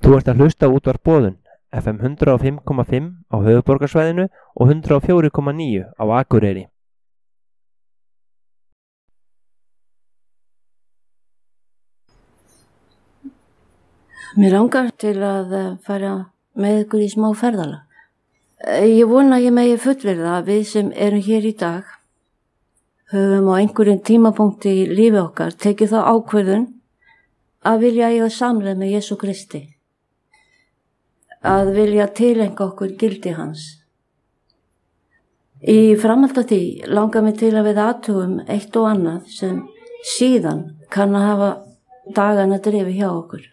Þú ert að hlusta á Útvarp Boðun, FM 105,5 á höfuðborgarsvæðinu og 104,9 á Akureyri. Mér langar til að fara með ykkur í smá ferðalag. Ég vona að ég megi fullyrða að við sem erum hér í dag höfum á einhverjum tímapunkti í lífi okkar tekið þá ákvörðun að vilja eiga samleið með Jesú Kristi, að vilja tileinka okkur gildi hans. Í framhaldi af því langar mig til að við athugum eitt og annað sem síðan kann að hafa dagana drifið hjá okkur.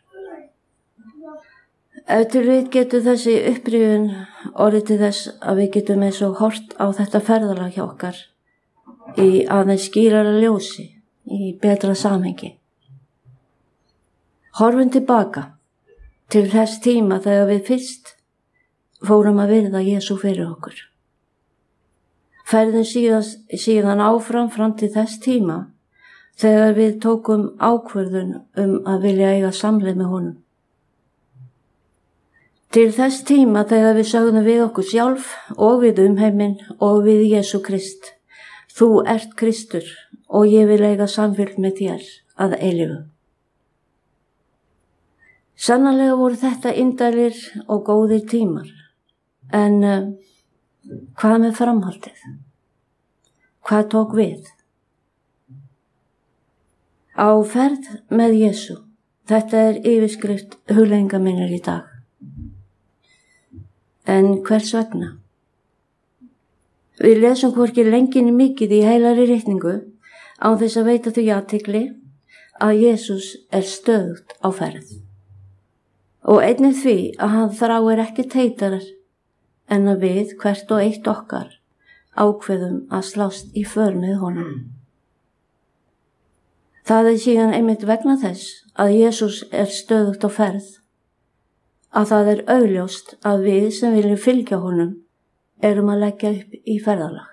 Ef til við getur þessi upprifjun orðið til þess að við getum eins og hort á þetta ferðalag hjá okkar í aðeins skýrara ljósi, í betra samhengi. Horfum tilbaka til þess tíma þegar við fyrst fórum að virða Jesú fyrir okkur. Ferðum síðan áfram fram til þess tíma þegar við tókum ákvörðun að vilja eiga samleið með honum. Til þess tíma þegar við sögðum við okkur sjálf og við umheiminn og við Jesú Krist: Þú ert Kristur og ég vil eiga samfylgd með þér að eilífu. Sannarlega voru þetta indælir og góðir tímar, en hvað með framhaldið? Hvað tók við? Á ferð með Jesú, þetta er yfirskrift hugleiðinga minnar í dag. En hvers vegna? Við lesum hvorki lengi né mikið í heilagri ritningu án þess að veita því athygli að Jesús er stöðugt á ferð. Og einnig því að hann þráir ekki heitarar en að við hvert og eitt okkar ákveðum að slást í för með honum. Það er síðan einmitt vegna þess að Jesús er stöðugt á ferð að það er augljóst að við sem viljum fylgja honum erum að leggja upp í ferðalag.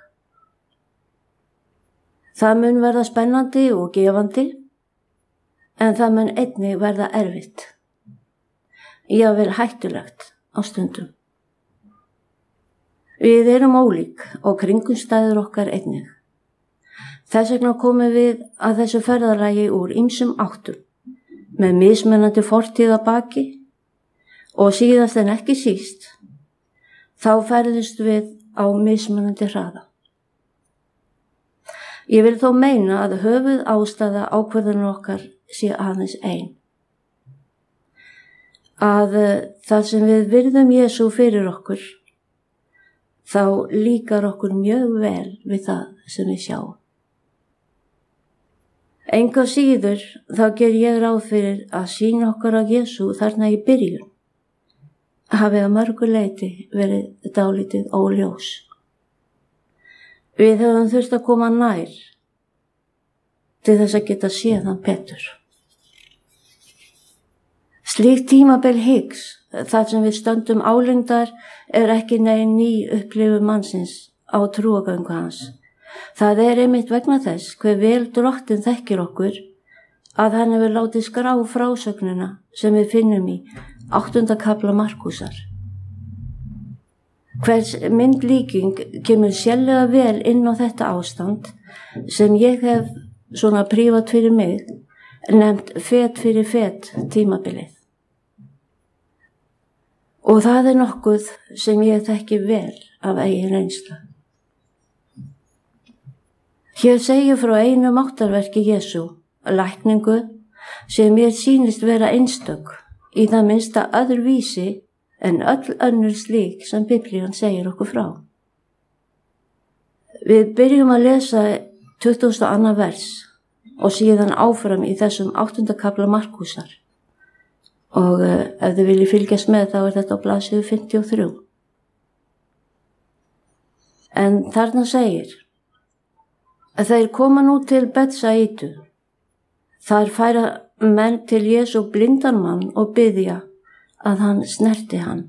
Það mun verða spennandi og gefandi, en það mun einnig verða erfitt, jafnvel hættulegt á stundum. Við erum ólík og kringumstæður okkar einnig. Þess vegna komum við að þessu ferðalagi úr ýmsum áttum, með mismunandi fortíð að baki, og síðast en ekki síst, þá ferðumst við á mismunandi hraða. Ég vil þó meina að höfuð ástæða ákvörðunar okkar sé aðeins ein. Að það sem við virðum Jesú fyrir okkur, þá líkar okkur mjög vel við það sem við sjáum. Engu síður þá ger ég ráð fyrir að sýna okkur af Jesú þarna í byrjun hafi að mörgu leyti verið dálítið óljós. Við höfum þurft að koma nær til þess að geta séð hann betur. Slíkt tímabil hyggs, þar sem við stöndum álengdar, er ekki negin ný upplifun mannsins á trúagöngu hans. Það er einmitt vegna þess hve vel Drottinn þekkir okkur að hann hefur látið skrá frásögnina sem við finnum í 8. kafla Markúsar. Hvers myndlíking kemur sérlega vel inn á þetta ástand sem ég hef svona prívat fyrir mig nefnt fet fyrir fet tímabilið. Og það er nokkuð sem ég þekki vel af eigin reynslu. Hér segir frá einu máttarverki Jesú, lækningu, sem mér sýnist vera einstök, í það minnsta öðruvísi en öll önnur slík sem Biblían segir okkur frá. Við byrjum að lesa 22. vers og síðan áfram í þessum 8. kafla Markúsar. Og ef þið viljið fylgjast með þá er þetta á blaðsíðu 53. En þarna segir að þeir koma nú til Betsaídu. Þar færa menn til Jesú blindan mann og biðja að hann snerti hann.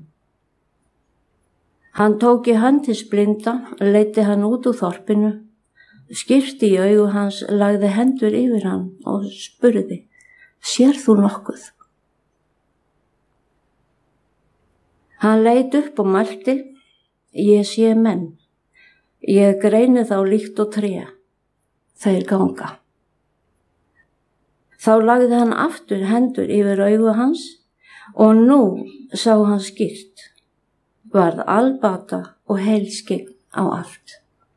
Hann tók í hönd hins blinda, leiddi hann út úr þorpinu, skyrpti í augu hans, lagði hendur yfir hann og spurði: Sér þú nokkuð? Hann leit upp og mælti: Ég sé menn. Ég greini þá líkt og tré. Þeir ganga. Þá lagði hann aftur hendur yfir augu hans og nú sá hann skýrt, varð albata og heilskygg á allt.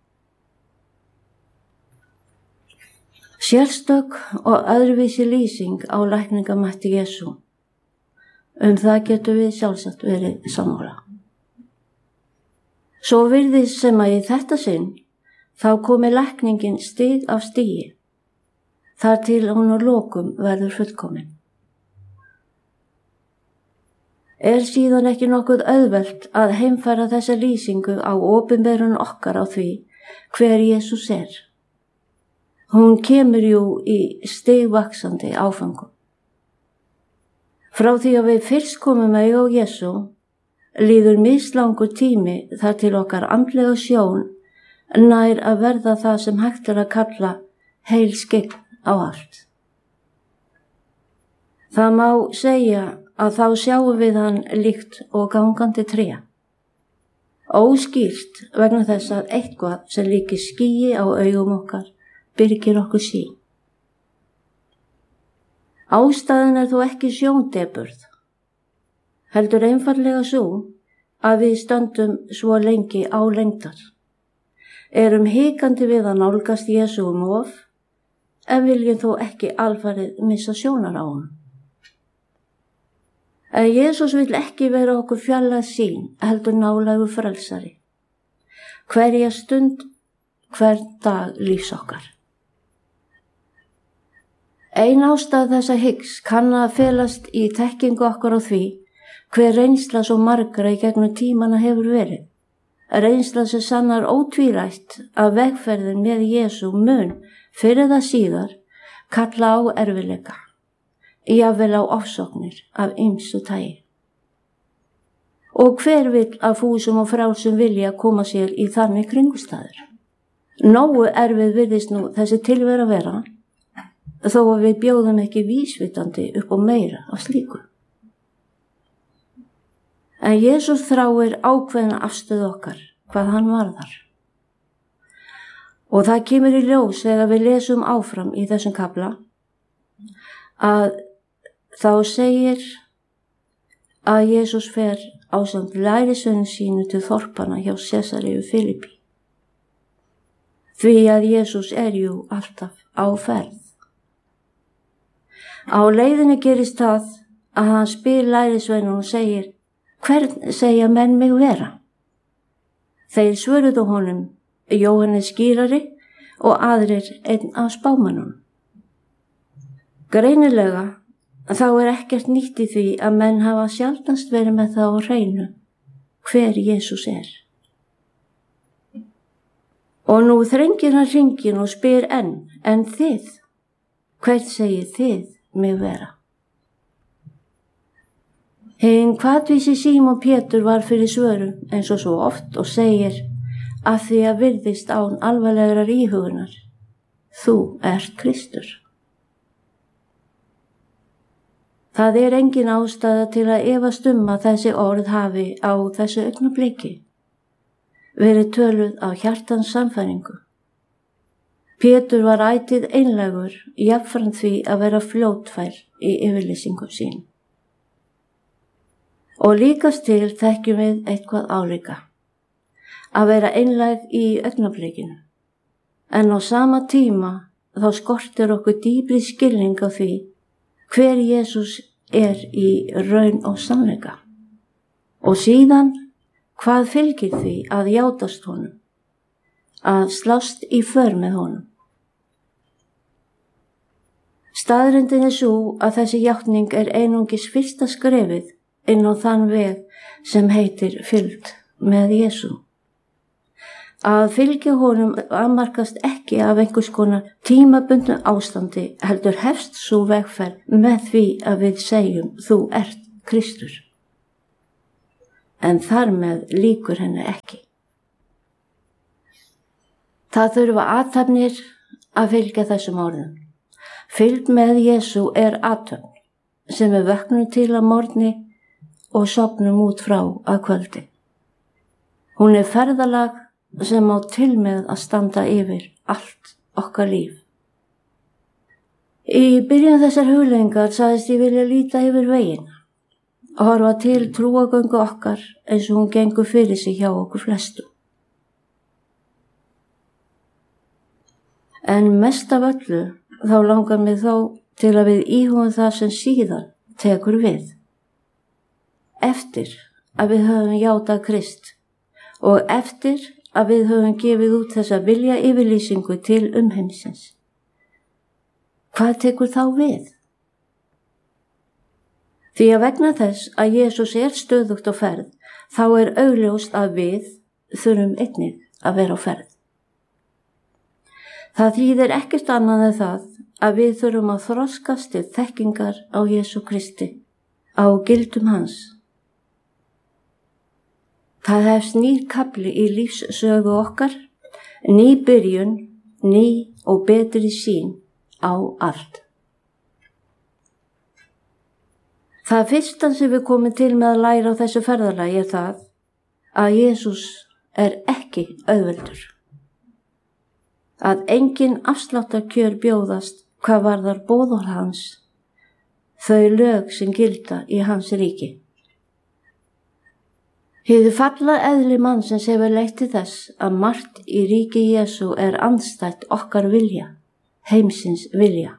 Sérstök og öðruvísi lýsing á lækningamætti Jesú. Það getur við sjálfsagt verið sammála. Svo virðist sem að í þetta sinn þá komi lækningin stig af stigi, þar til hún að lokum verður fullkomin. Síðan ekki nokkuð auðvelt að heimfæra þessa lýsingu á opinberun okkar á því hver Jesús er. Hún kemur jú í stigvaxandi áfangum. Frá því að við fyrst komum auga á Jesú líður mislangur tími þar til okkar andlega sjón nær að verða það sem hægt að kalla heilskygg á allt. Það má segja að þá sjáum við hann líkt og gangandi tré. Óskýrt vegna þess að eitthvað sem líkir skýi á augum okkar byrgir okkur sýn. Ástæðan þó ekki sjóndeburð, heldur einfaldlega svo að við stöndum svo lengi á lengdar. Erum hikandi við að nálgast Jesú of, en viljum þó ekki alfarið missa sjónar á honum. En Jesús vill ekki vera okkur fjarlæg sýn, heldur nálægur frelsari. Hverja stund, hvern dag lífs okkar. Ein ástæða þessa hyggs kann að felast í þekkingu okkar á því hver reynsla svo margra í gegnum tímana hefur verið. Reynsla sem sannar ótvírætt að vegferðin með Jesú mun fyrir það síðar kalla á erfiðleika, jafnvel á ofsóknir af ýmsu tagi. Og hver vill að fúsum og frjálsum vilja koma sér í þannig kringumstæður? Nógu erfið virðist nú þessi tilvera vera, þó að við bjóðum ekki vísvitandi upp á meira af slíku. En Jesús þráir ákveðna afstöðu okkar, hvað hann varðar. Og það kemur í ljós þegar við lesum áfram í þessum kafla, að þá segir að Jesús fer ásamt lærisveinum sínu til þorpanna hjá Sesaríu Filipi. Því að Jesús jú alltaf á ferð. Á leiðinni gerist það að hann spyr lærisveinum og segir: Hvern segja menn mig vera? Þeir svöruðu honum: Jóhannes skírari og aðrir einn af spámönnunum. Greinilega þá ekkert nýtt í því að menn hafa sjaldnast verið með það á hreinu hver Jesús er. Og nú þrengir hann hringinn og spyr en þið, hvern segið þið mig vera? Hinn hvatvísi Símon Pétur var fyrir svörum eins og svo oft og segir að því að virðist án alvarlegrar íhugunar: Þú ert Kristur. Það engin ástæða til að efast að þessi orð hafi á þessu augnabliki verið töluð á hjartans sannfæringu. Pétur var ætíð einlægur, jafnframt því að vera fljótfær í yfirlýsingum sín. Og líkast til þekkjum við eitthvað álíka, að vera einlæg í augnablikinu, en á sama tíma þá skortir okkur dýpri skilning á því hver Jesús í raun og sannleika. Og síðan, hvað fylgir því að játast honum, að slást í för með honum? Staðreyndin svo að þessi játning einungis fyrsta skrefið inn á þann veg sem heitir fylgd með Jesú. Að fylgja honum afmarkast ekki af einhvers konar tímabundnu ástandi, heldur hefst sú vegferð með því að við segjum: Þú ert Kristur. En þar með lýkur henni ekki. Það þurfa athafnir að fylgja þessum orðum. Fylgd með Jesú athöfn sem við vöknum til að morgni og sofnum út frá að kvöldi. Hún er ferðalag sem á til með að standa yfir allt okkar líf. Í byrjun þessar hugleiðingar sagðist ég vilja líta yfir veginn og horfa til trúagöngu okkar eins og hún gengur fyrir sig hjá okkur flestum. En mest af öllu þá langar mig þó til að við íhugum það sem síðan tekur við. Eftir að við höfum játað Krist og eftir að við höfum gefið út þessa vilja yfirlýsingu til umheimsins. Hvað tekur þá við? Því að vegna þess að Jesús er stöðugt á ferð, þá er augljóst að við þurfum einnig að vera á ferð. Það þýðir ekkert annað en það að við þurfum að þroskast til þekkingar á Jesú Kristi, á gildum hans. Það hefst nýr kafli í lífssögu okkar, ný byrjun, ný og betri sýn á allt. Það fyrsta sem við komum til með að læra á þessu ferðalagi er það að Jesús er ekki auðveldur. Að engin afsláttarkjör bjóðast hvað varðar boðorð hans, þau lög sem gilda í hans ríki. Hið falla eðli mannsins hefur leitt til þess að margt í ríki Jesú er andstætt okkar vilja, heimsins vilja.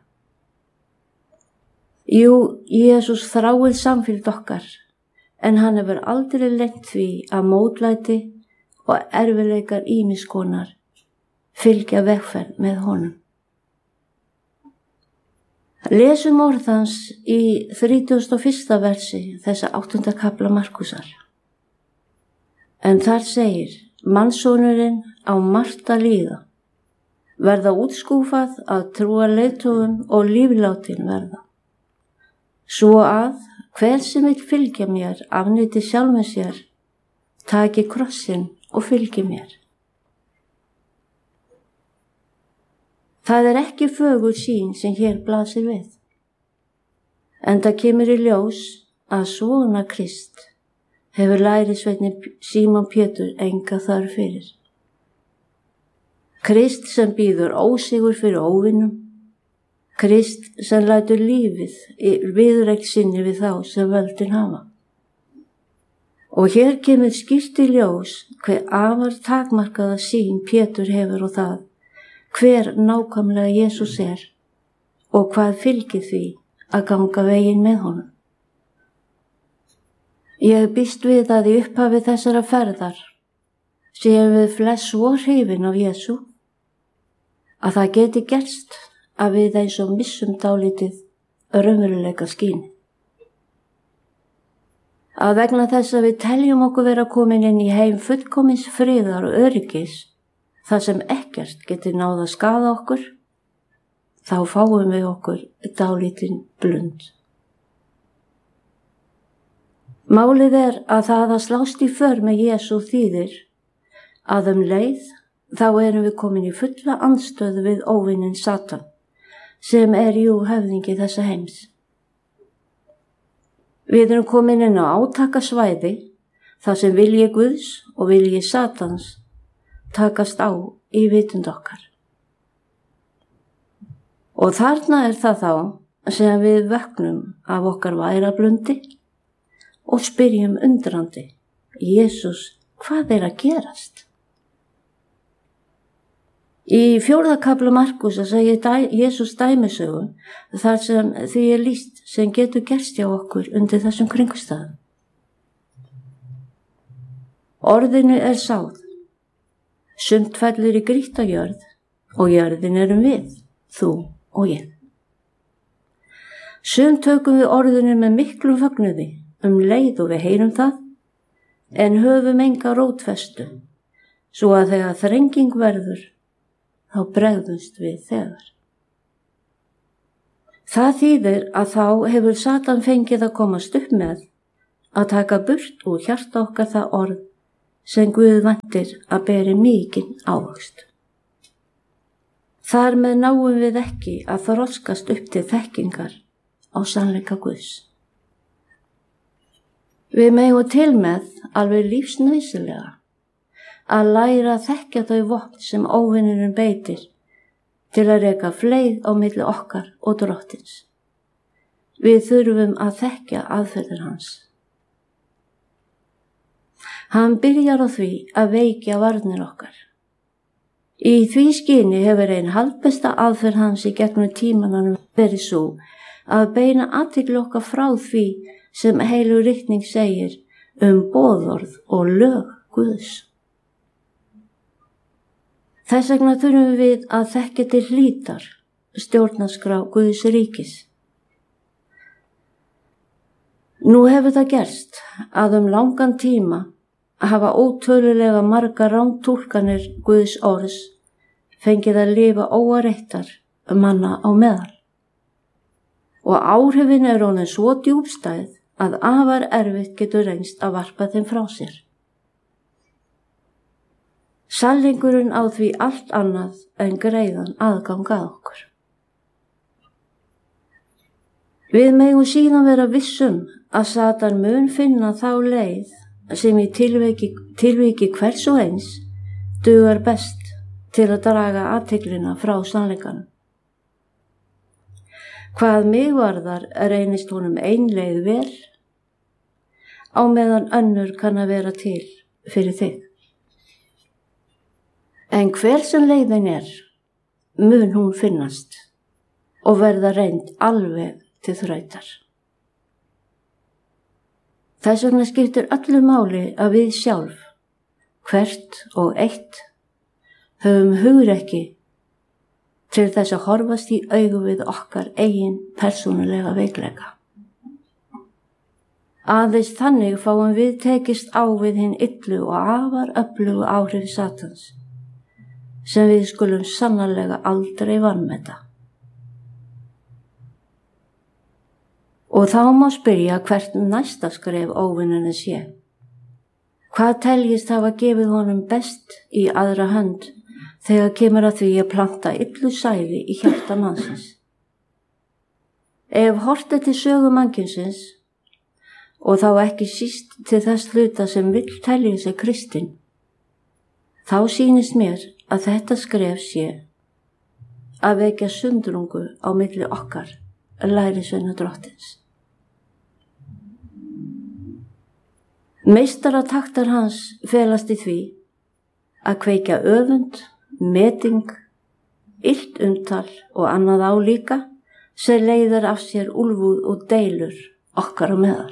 Jú, Jesús þráir samfylgd okkar, en hann hefur aldrei lengt því að mótlæti og erfiðleikar ýmiss konar fylgja vegferð með honum. Lesum orð hans í 31. versi þessa 8. kafla Markúsar. En þar segir, mannssonurinn á margt að líða, verða útskúfað að trúa leiðtogum og líflátin verða. Svo að hver sem vill fylgja mér afneiti sjálfum sér, taki krossinn og fylgi mér. Það er ekki fögur sýn sem hér blasir við. Enda kemur í ljós að svona Krist hefur lærisveinninn Símon Pétur enga þörf fyrir. Krist sem býður ósigur fyrir óvinum, Krist sem lætur lífið í viðureign sinni við þá sem völdin hafa. Og hér kemur skýrt í ljós hver afar takmarkaða sýn Pétur hefur á það, hver nákvæmlega Jesús er og hvað fylgir því að ganga veginn með honum. Ég býst við að í upphafi þessara ferðar séum við flest svo hrifin af Jesú að það geti gerst að við eins og missum dálítið raunveruleika skín. Að vegna þess að við teljum okkur vera komin inn í heim fullkomins friðar og öryggis, þar sem ekkert geti náð að skaða okkur, þá fáum við okkur dálítinn blund. Málið er að það að slást í för með Jesú þýðir að leið þá erum við komin í fulla andstöðu við óvininn Satan, sem er jú höfðingi þessa heims. Við erum komin inn á átakasvæði þar sem vilji Guðs og vilji Satans takast á í vitund okkar. Og þarna er það þá sem við vöknum af okkar værablundi og spyrjum undrandi, Jesús, hvað er að gerast? Í 4. kafla Markúsar segir Jesús dæmisögu þar sem því er lýst sem getur gerst hjá okkur undir þessum kringumstæðum. Orðinu er sáð, sumt fellur í grýtta jörð og jörðin erum við, þú og ég. Sumt tökum við orðinu með miklum fögnuði leið og við heyrum það, en höfum enga rótfestu, svo að þegar þrenging verður, þá bregðumst við þegar. Það þýðir að þá hefur Satan fengið að komast upp með að taka burt úr hjarta okkar það orð sem Guð væntir að beri mikinn ávöxt. Þar með náum við ekki að þroskast upp til þekkingar á sannleika Guðs. Við megum til með alveg lífsnauðsynlega að læra að þekkja þau vopn sem óvinurinn beitir til að reka fleið á milli okkar og Drottins. Við þurfum að þekkja aðferðir hans. Hann byrjar á því að veikja varnir okkar. Í því skyni hefur ein haldbesta aðferð hans í gegnum tímanum verið svo að beina athygli okkar frá því sem heilug ritning segir boðorð og lög Guðs. Þess vegna þurfum við að þekkja til hlítar stjórnarskrá Guðs ríkis. Nú hefur það gerst að langan tíma hafa ótölulega margar rángtúlkanir Guðs orðs fengið að lifa óáreittar manna á meðal. Og áhrifin orðin svo djúpstæð að afar erfitt getur reynst að varpa þeim frá sér. Sannleikurinn á því allt annað en greiðan aðgang að okkur. Við megum síðan vera vissum að Satan mun finna þá leið sem í tilviki hvers og eins dugar best til að draga athyglina frá sannleikanum. Hvað mig varðar reynist honum ein leið vel, á meðan önnur kann að vera til fyrir þig. En hver sem leiðin mun hún finnast og verða reynd alveg til þrautar. Þess vegna skiptir öllu máli að við sjálf, hvert og eitt, höfum hugrekki til þess að horfast í augu við okkar eigin persónulega veikleika. Aðeins þannig fáum við tekist á við hinn illu og afar öflugu áhrif Satans, sem við skulum sannarlega aldrei vanmeta. Og þá má spyrja hvert næsta skref óvinnunni sé. Hvað teljist hafa gefið honum best í aðra hönd þegar kemur að því að planta illu sæði í hjarta mannsins? Ef horft er til sögu mannkynsins, og þá ekki síst til þess hluta sem vill telja sig kristinn, þá sýnist mér að þetta skref sé að vekja sundrungu á milli okkar lærisveina Drottins. Meistarataktar hans felast í því að kveikja öfund, meting, illt umtal og annað álíka sem leiðir af sér úlfúð og deilur okkar á meðal.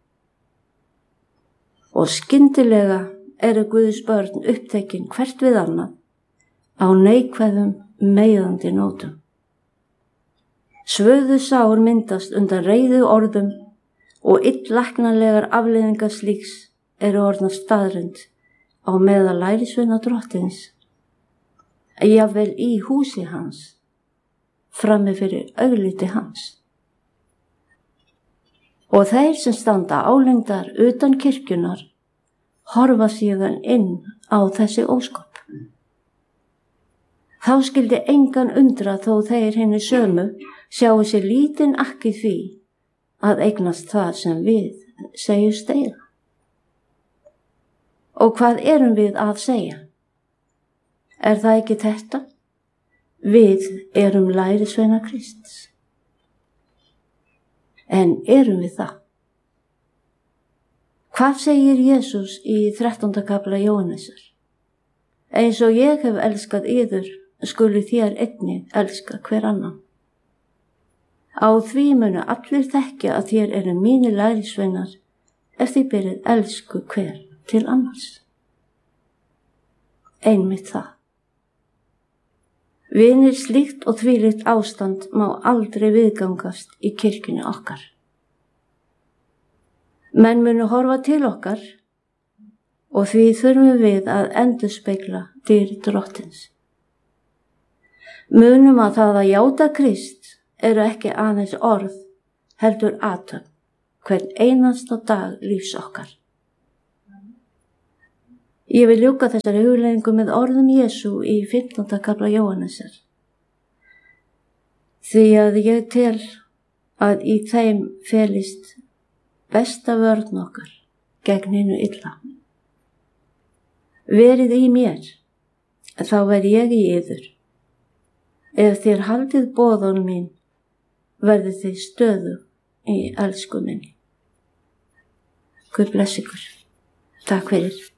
Og skyndilega eru Guðs börn upptekin hvert við annað á neikvæðum, meiðandi nótum. Svöðu sár myndast undan reiðu orðum og illlæknanlegar afleiðingar slíks eru orðnar staðreynd á meðal lærisveina Drottins, jafnvel í húsi hans, frammi fyrir augliti hans. Og þeir sem standa álengdar utan kirkjunar horfa síðan inn á þessi ósköp. Þá skyldi engan undra þó þeir hinni sömu sjáu sér lítinn akk í því að eignast það sem við segjumst eiga. Og hvað erum við að segja? Er það ekki þetta? Við erum lærisveina Krists. En erum við það? Hvað segir Jesús í 13. kafla Jóhannesar? Eins og ég hef elskað yður, skuli þér einnig elska hver annan. Á því munu allir þekkja að þér eru mínir lærisveinar ef þið berið elsku hver til annars. Einmitt það. Vinir, slíkt og þvílíkt ástand má aldrei viðgangast í kirkjunni okkar. Menn munu horfa til okkar og því þurfum við að endurspegla dýrð Drottins. Munum að það að játa Krist eru ekki aðeins orð, heldur athöfn, hvern einasta dag lífs okkar. Ég vil ljúka þessari hugleiðingu með orðum Jesú í 15. kafla Jóhannesar. Því að ég tel að í þeim felist besta vörn okkar gegn hinu illa. Verið í mér, þá verð ég í yður. Ef þér haldið boðun mín, verðið þið stöðug í elsku minni. Guð blessi ykkur. Takk fyrir.